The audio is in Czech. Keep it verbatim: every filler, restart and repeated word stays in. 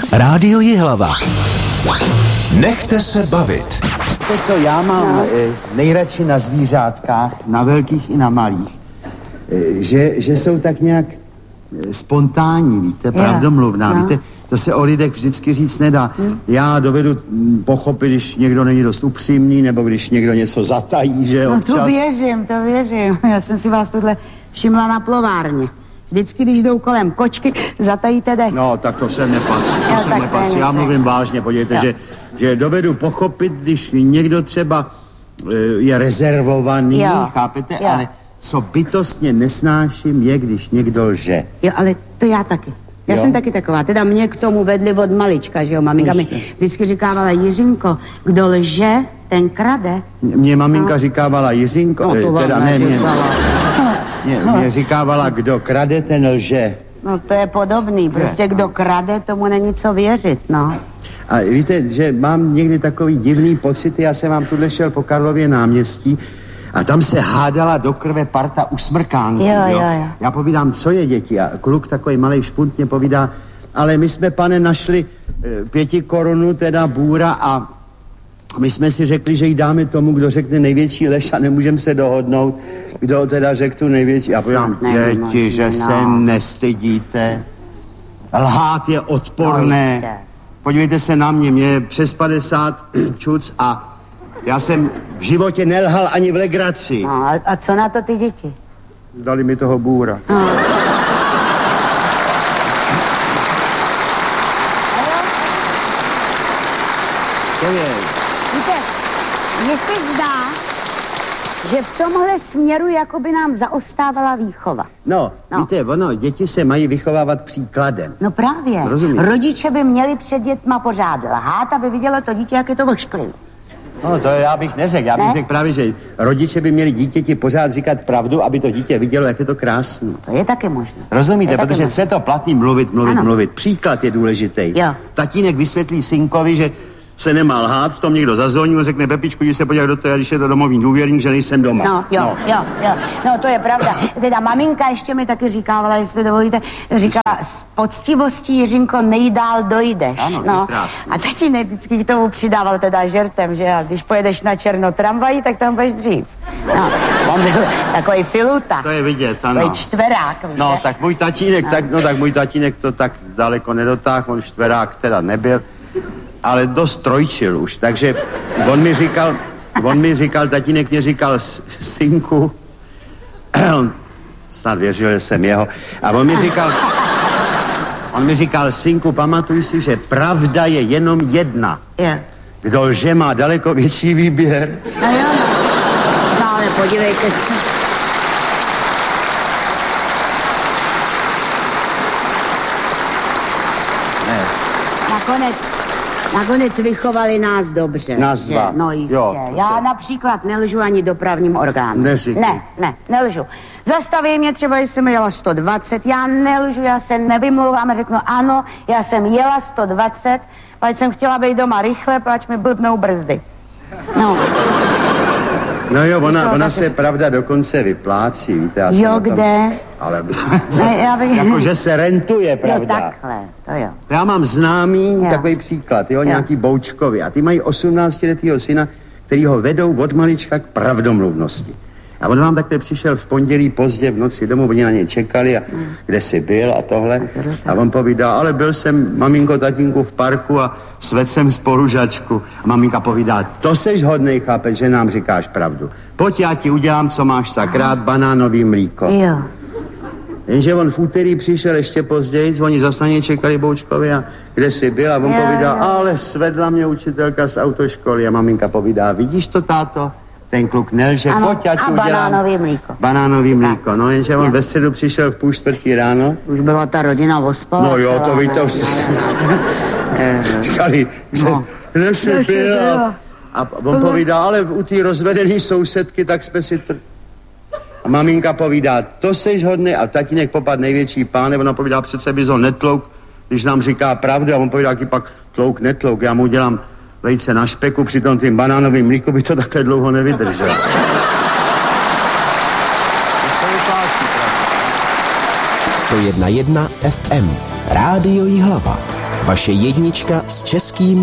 Rádio Jihlava. Nechte se bavit. Víte co, já mám no. nejradši na zvířátkách, na velkých i na malých, že, že jsou tak nějak spontánní, víte, pravdomluvná, no. Víte, to se o lidech vždycky říct nedá. Hmm. Já dovedu pochopit, když někdo není dost upřímný, nebo když někdo něco zatají, že no, občas... No to věřím, to věřím. Já jsem si vás tohle všimla na plovárně. Vždycky, když jdou kolem kočky, zatajíte dech. No, tak to se nepatří, to jo, se nepatří. Já mluvím vážně, podívejte, že, že dovedu pochopit, když někdo třeba je rezervovaný, jo. chápete, jo. ale co bytostně nesnáším je, když někdo lže. Jo, ale to já taky. Já jo? jsem taky taková. Teda mě k tomu vedli od malička, že jo. Maminka mi vždycky říkávala, Jiřinko, kdo lže, ten krade. Mě maminka no. říkávala, Jiřinko, no, to teda ne, mě, mě, mě říkávala, kdo krade, ten lže. No to je podobný, prostě kdo krade, tomu není co věřit, no. A víte, že mám někdy takový divný pocity, já jsem vám tuhle šel po Karlově náměstí a tam se hádala do krve parta usmrkánků, jo, jo. jo, jo. Já povídám, co je děti? A kluk takový malej špunt mě povídá, ale my jsme, pane, našli e, pěti korunu, teda bůra a my jsme si řekli, že jí dáme tomu, kdo řekne největší lež a nemůžeme se dohodnout, kdo teda řekl tu největší. Já povídám, děti, že se nestydíte. Lhát je odporné. Podívejte se na mě, mě je přes padesát čuc a já jsem v životě nelhal ani v legraci. No, a, a co na to ty děti? Dali mi toho bůra. No. To je... Víte, mně se zdá, že v tomhle směru jakoby nám zaostávala výchova. No, no, víte, ono, děti se mají vychovávat příkladem. No právě. Rozumíte? Rodiče by měli před dětma pořád lhát, aby vidělo to dítě, jak je to ošklivý. No, to já bych neřekl. Já bych ne? řekl právě, že rodiče by měli dítěti pořád říkat pravdu, aby to dítě vidělo, jak je to krásné. To je taky možné. Rozumíte, je protože co je to platný mluvit, mluvit, ano. mluvit. Příklad je důležitý. Jo. Tatínek vysvětlí synkovi, že se nemá lhát, v tom někdo zazvoní, řekne Pepičku, jdi se podívat do toho, když je to domovní důvěrník, že nejsem doma. No, jo, no. jo, jo, no to je pravda. Teda maminka ještě mi taky říkávala, jestli dovolíte, říkala, s poctivostí, Jiřinko, nejdál dojdeš. Ano, no. krásný. A tatínek vždycky k tomu přidával teda žertem, že a když pojedeš na černo tramvají, tak tam budeš dřív. No, on byl takový filuta. To je vidět, ano. Takový čtverák, víte? No, tak můj tatínek, no. tak, no tak můj tatínek to tak daleko nedotáhl, on čtverák teda nebyl. Ale dost trojčil už, takže on mi říkal, on mi říkal, tatínek mě říkal, synku, on snad věřil, že jsem jeho, a on mi říkal, on mi říkal, synku, pamatuj si, že pravda je jenom jedna. Je. Kdo lže, má daleko větší výběr. No jo, no ale podívejte se. Ne. Nakonec Nakonec vychovali nás dobře. Nás dva. No jistě. Jo, já se... například nelžu ani dopravním orgánu. Neříkej. Ne, ne, nelžu. Zastaví mě třeba, jestli jsem jela sto dvacet, já nelžu, já se nevymlouvám a řeknu ano, já jsem jela sto dvacet, pač jsem chtěla být doma rychle, pač mi blbnou brzdy. No. No jo, ona, ona se pravda dokonce vyplácí, víte. Já jo, tom, kde? Ale ne, já bych... jako, že se rentuje, pravda. Jo, takhle, to jo. Já mám známý jo. takový příklad, jo, jo. nějaký Boučkovi. A ty mají osmnáctiletýho syna, který ho vedou od malička k pravdomluvnosti. A on vám takhle přišel v pondělí pozdě v noci domů, oni na něj čekali a mm. kde jsi byl a tohle. A on povídá, ale byl jsem, maminko, tatínku, v parku a svedl jsem spolužačku. A maminka povídá, to seš hodnej, chápeš, že nám říkáš pravdu. Pojď, já ti udělám, co máš tak rád, banánový mlíko. Jo. Jenže on v úterý přišel ještě později, oni zase na něj čekali Boučkovi a kde jsi byl a on jo, povídá, jo. ale svedla mě učitelka z autoškoly a maminka povídá, vidíš to, táto? Ten kluk nelže, ano, pojď, já ti a udělám banánový mlíko. Banánový mlíko, no jenže on ve středu přišel v půl čtvrtí ráno. Už byla ta rodina ospala. No jo, to víte, už říkali, že nelže byl. A on povídá, ale u té rozvedený sousedky, tak jsme si... Tr... A maminka povídá, to seš hodný, a tatínek popad největší páne, ona povídá, přece bys ho netlouk, když nám říká pravdu, a on povídá, jaký pak tlouk, netlouk, já mu udělám vejce na špeku, při tom tím banánovým mlíku by to takhle dlouho nevydržel. sto jedna jedna F M. Rádio Jihlava. Vaše jednička s českým